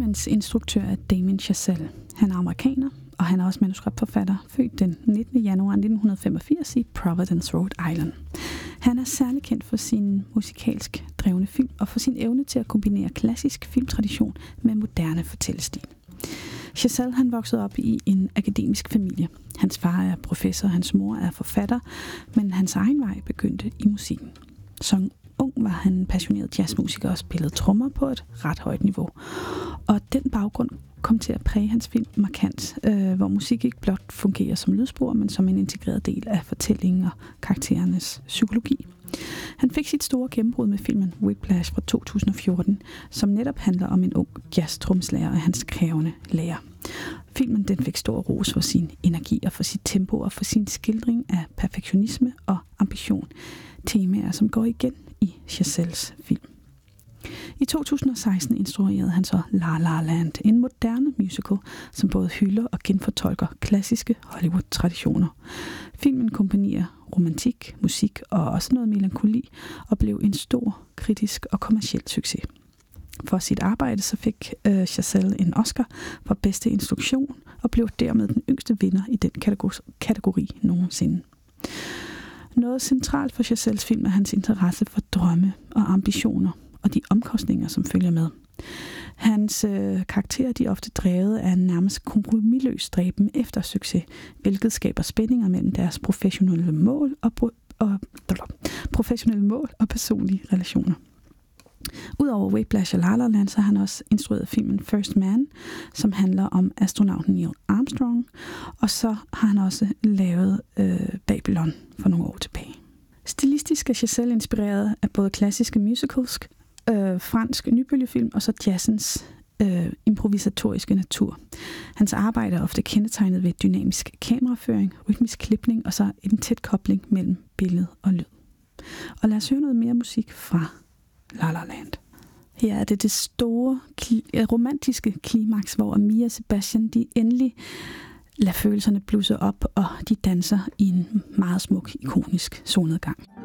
Filmens instruktør er Damien Chazelle. Han er amerikaner, og han er også manuskriptforfatter, født den 19. januar 1985 i Providence, Rhode Island. Han er særlig kendt for sin musikalsk drevne film og for sin evne til at kombinere klassisk filmtradition med moderne fortællestil. Chazelle han voksede op i en akademisk familie. Hans far er professor, hans mor er forfatter, men hans egen vej begyndte i musikken. Som ung var han passioneret jazzmusiker og spillede trommer på et ret højt niveau. Og den baggrund kom til at præge hans film markant, hvor musik ikke blot fungerer som lydspor, men som en integreret del af fortællingen og karakterernes psykologi. Han fik sit store gennembrud med filmen Whiplash fra 2014, som netop handler om en ung jazz-trommeslager og hans krævende lærer. Filmen den fik stor ros for sin energi og for sit tempo og for sin skildring af perfektionisme og ambition. Temaer, som går igen i Chazelles film. I 2016 instruerede han så La La Land, en moderne musical, som både hylder og genfortolker klassiske Hollywood-traditioner. Filmen kombinerer romantik, musik og også noget melankoli, og blev en stor, kritisk og kommerciel succes. For sit arbejde så fik Chazelle en Oscar for bedste instruktion, og blev dermed den yngste vinder i den kategori nogensinde. Noget centralt for Chazelles film er hans interesse for drømme og ambitioner, og de omkostninger, som følger med. Hans karakterer de er ofte drevet af en nærmest kompromisløs stræben efter succes, hvilket skaber spændinger mellem deres professionelle mål og personlige relationer. Udover Whiplash og La La Land, så har han også instrueret filmen First Man, som handler om astronauten Neil Armstrong, og så har han også lavet Babylon for nogle år tilbage. Stilistisk er Chazelle inspireret af både klassiske musicals, fransk nybølgefilm og så jazzens improvisatoriske natur. Hans arbejde er ofte kendetegnet ved dynamisk kameraføring, rytmisk klipning og så en tæt kobling mellem billede og lyd. Og lad os høre noget mere musik fra La La Land. Her er det store romantiske klimaks, hvor Mia og Sebastian de endelig lader følelserne blusse op, og de danser i en meget smuk, ikonisk solnedgang.